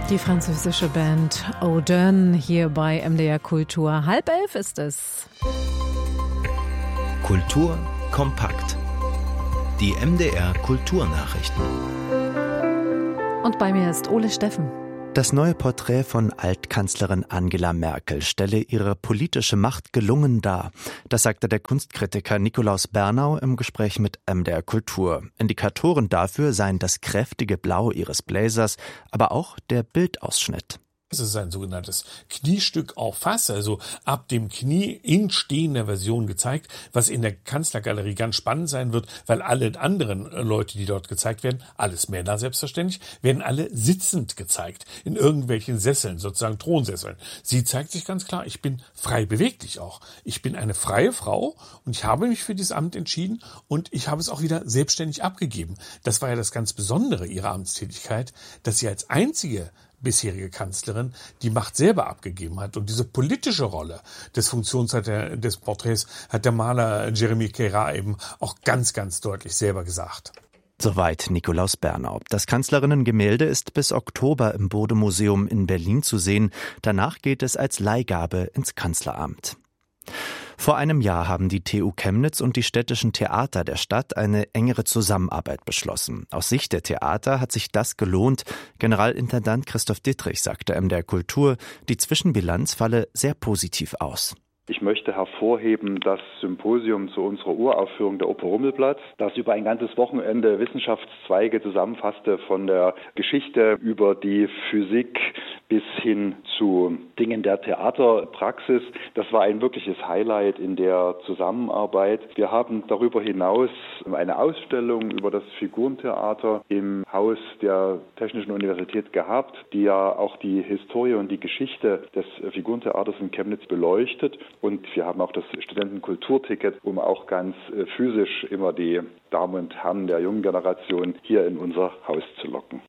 Die französische Band Audun hier bei MDR Kultur. 10:30 ist es. Kultur kompakt. Die MDR Kulturnachrichten. Und bei mir ist Ole Steffen. Das neue Porträt von Altkanzlerin Angela Merkel stelle ihre politische Macht gelungen dar. Das sagte der Kunstkritiker Nikolaus Bernau im Gespräch mit MDR Kultur. Indikatoren dafür seien das kräftige Blau ihres Blazers, aber auch der Bildausschnitt. Es ist ein sogenanntes Kniestück auf Fass, also ab dem Knie in stehender Version gezeigt, was in der Kanzlergalerie ganz spannend sein wird, weil alle anderen Leute, die dort gezeigt werden, alles Männer selbstverständlich, werden alle sitzend gezeigt, in irgendwelchen Sesseln, sozusagen Thronsesseln. Sie zeigt sich ganz klar, ich bin frei beweglich auch. Ich bin eine freie Frau und ich habe mich für dieses Amt entschieden und ich habe es auch wieder selbstständig abgegeben. Das war ja das ganz Besondere ihrer Amtstätigkeit, dass sie als einzige bisherige Kanzlerin die Macht selber abgegeben hat. Und diese politische Rolle des des Porträts hat der Maler Jeremy Kera eben auch ganz, ganz deutlich selber gesagt. Soweit Nikolaus Bernau. Das Kanzlerinnengemälde ist bis Oktober im Bode-Museum in Berlin zu sehen. Danach geht es als Leihgabe ins Kanzleramt. Vor einem Jahr haben die TU Chemnitz und die städtischen Theater der Stadt eine engere Zusammenarbeit beschlossen. Aus Sicht der Theater hat sich das gelohnt. Generalintendant Christoph Dittrich sagte MDR Kultur, die Zwischenbilanz falle sehr positiv aus. Ich möchte hervorheben das Symposium zu unserer Uraufführung der Oper Rummelplatz, das über ein ganzes Wochenende Wissenschaftszweige zusammenfasste, von der Geschichte über die Physik bis hin zu Dingen der Theaterpraxis. Das war ein wirkliches Highlight in der Zusammenarbeit. Wir haben darüber hinaus eine Ausstellung über das Figurentheater im Haus der Technischen Universität gehabt, die ja auch die Historie und die Geschichte des Figurentheaters in Chemnitz beleuchtet. Und wir haben auch das Studentenkulturticket, um auch ganz physisch immer die Damen und Herren der jungen Generation hier in unser Haus zu locken.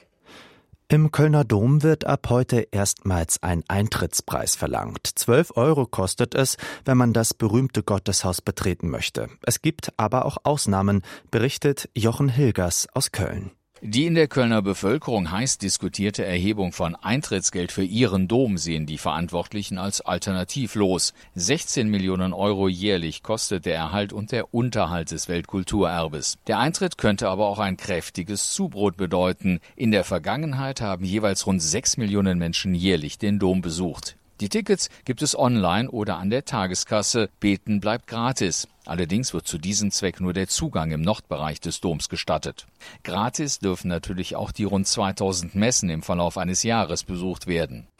Im Kölner Dom wird ab heute erstmals ein Eintrittspreis verlangt. 12 € kostet es, wenn man das berühmte Gotteshaus betreten möchte. Es gibt aber auch Ausnahmen, berichtet Jochen Hilgers aus Köln. Die in der Kölner Bevölkerung heiß diskutierte Erhebung von Eintrittsgeld für ihren Dom sehen die Verantwortlichen als alternativlos. 16 Millionen € jährlich kostet der Erhalt und der Unterhalt des Weltkulturerbes. Der Eintritt könnte aber auch ein kräftiges Zubrot bedeuten. In der Vergangenheit haben jeweils rund 6 Millionen Menschen jährlich den Dom besucht. Die Tickets gibt es online oder an der Tageskasse. Beten bleibt gratis. Allerdings wird zu diesem Zweck nur der Zugang im Nordbereich des Doms gestattet. Gratis dürfen natürlich auch die rund 2000 Messen im Verlauf eines Jahres besucht werden.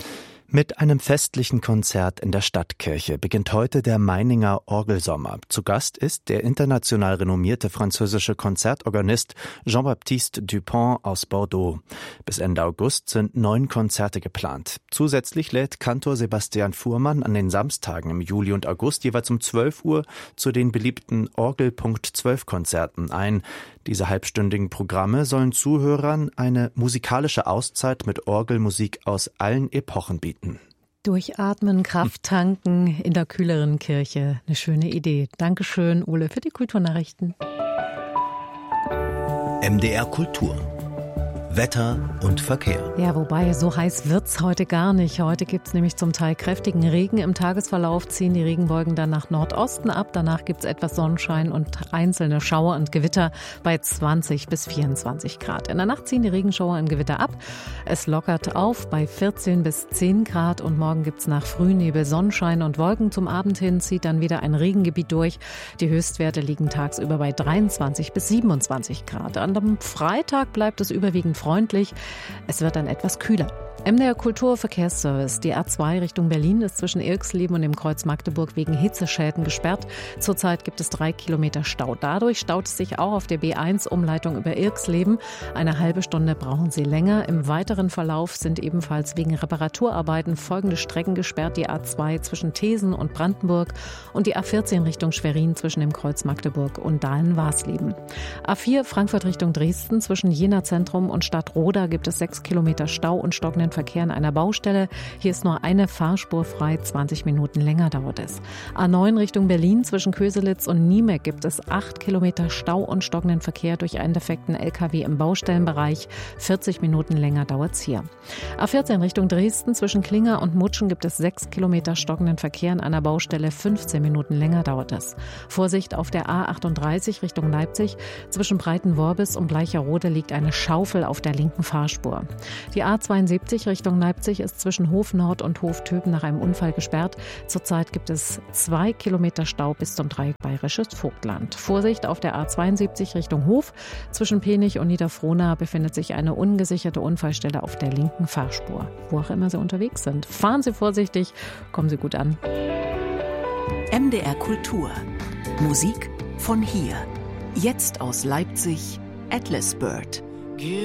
Mit einem festlichen Konzert in der Stadtkirche beginnt heute der Meininger Orgelsommer. Zu Gast ist der international renommierte französische Konzertorganist Jean-Baptiste Dupont aus Bordeaux. Bis Ende August sind 9 Konzerte geplant. Zusätzlich lädt Kantor Sebastian Fuhrmann an den Samstagen im Juli und August jeweils um 12 Uhr zu den beliebten Orgel.12-Konzerten ein. Diese halbstündigen Programme sollen Zuhörern eine musikalische Auszeit mit Orgelmusik aus allen Epochen bieten. Durchatmen, Kraft tanken in der kühleren Kirche. Eine schöne Idee. Dankeschön, Ole, für die Kulturnachrichten. MDR Kultur. Wetter und Verkehr. Ja, wobei, so heiß wird's heute gar nicht. Heute gibt's nämlich zum Teil kräftigen Regen. Im Tagesverlauf ziehen die Regenwolken dann nach Nordosten ab. Danach gibt's etwas Sonnenschein und einzelne Schauer und Gewitter bei 20 bis 24 Grad. In der Nacht ziehen die Regenschauer und Gewitter ab. Es lockert auf bei 14 bis 10 Grad und morgen gibt's nach Frühnebel Sonnenschein und Wolken. Zum Abend hin zieht dann wieder ein Regengebiet durch. Die Höchstwerte liegen tagsüber bei 23 bis 27 Grad. An dem Freitag bleibt es überwiegend freundlich. Es wird dann etwas kühler. MDR Kulturverkehrsservice. Die A2 Richtung Berlin ist zwischen Irxleben und dem Kreuz Magdeburg wegen Hitzeschäden gesperrt. Zurzeit gibt es 3 Kilometer Stau. Dadurch staut es sich auch auf der B1 Umleitung über Irxleben. Eine halbe Stunde brauchen Sie länger. Im weiteren Verlauf sind ebenfalls wegen Reparaturarbeiten folgende Strecken gesperrt. Die A2 zwischen Thesen und Brandenburg und die A14 Richtung Schwerin zwischen dem Kreuz Magdeburg und Dahlen-Warsleben. A4 Frankfurt Richtung Dresden zwischen Jena Zentrum und Stadtroda gibt es 6 Kilometer Stau und stockenden stockenden Verkehr an einer Baustelle. Hier ist nur eine Fahrspur frei, 20 Minuten länger dauert es. A9 Richtung Berlin zwischen Köselitz und Niemek gibt es 8 Kilometer Stau und stockenden Verkehr durch einen defekten LKW im Baustellenbereich. 40 Minuten länger dauert es hier. A14 Richtung Dresden zwischen Klinger und Mutschen gibt es 6 Kilometer stockenden Verkehr an einer Baustelle. 15 Minuten länger dauert es. Vorsicht auf der A38 Richtung Leipzig. Zwischen Breitenworbis und Bleicherode liegt eine Schaufel auf der linken Fahrspur. Die A72 Richtung Leipzig ist zwischen Hof Nord und Hof Töben nach einem Unfall gesperrt. Zurzeit gibt es 2 Kilometer Stau bis zum Dreieck Bayerisches Vogtland. Vorsicht auf der A72 Richtung Hof. Zwischen Penich und Niederfrohna befindet sich eine ungesicherte Unfallstelle auf der linken Fahrspur. Wo auch immer Sie unterwegs sind, fahren Sie vorsichtig, kommen Sie gut an. MDR Kultur. Musik von hier. Jetzt aus Leipzig, Atlas Bird. Give